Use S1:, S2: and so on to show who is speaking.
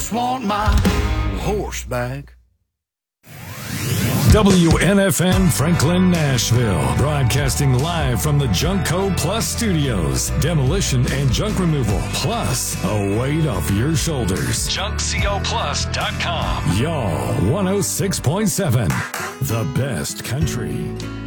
S1: just want my horse back.
S2: WNFN Franklin, Nashville. Broadcasting live from the Junkco Plus Studios. Demolition and junk removal, plus a weight off your shoulders. JunkCoPlus.com. Y'all 106.7. The best country.